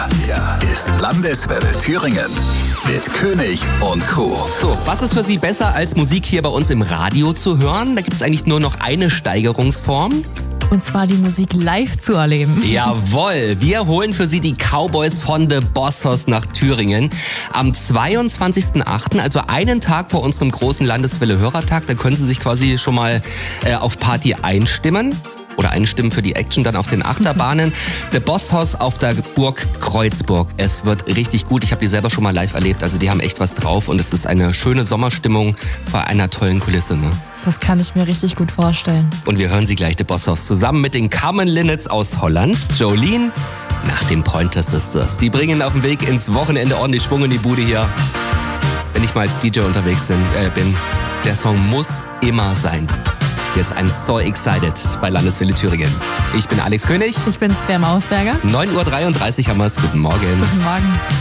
Hier ist Landeswelle Thüringen mit König und Crew. So, was ist für Sie besser als Musik hier bei uns im Radio zu hören? Da gibt es eigentlich nur noch eine Steigerungsform. Und zwar die Musik live zu erleben. Jawohl, wir holen für Sie die Cowboys von The Boss Hoss nach Thüringen. Am 22.08., also einen Tag vor unserem großen Landeswelle-Hörertag, da können Sie sich quasi schon mal auf Party einstimmen. Oder einstimmen für die Action dann auf den Achterbahnen. The Boss Hoss auf der Burg Kreuzburg. Es wird richtig gut. Ich habe die selber schon mal live erlebt. Also die haben echt was drauf und es ist eine schöne Sommerstimmung vor einer tollen Kulisse. Ne? Das kann ich mir richtig gut vorstellen. Und wir hören sie gleich, The Boss Hoss, zusammen mit den Carmen Linnets aus Holland, Jolene, nach den Pointer Sisters. Die bringen auf dem Weg ins Wochenende ordentlich Schwung in die Bude hier. Wenn ich mal als DJ unterwegs bin, der Song muss immer sein. Hier ist I'm So Excited bei Landeswelle Thüringen. Ich bin Alex König. Ich bin Svea Mausberger. 9.33 Uhr haben wir es. Guten Morgen. Guten Morgen.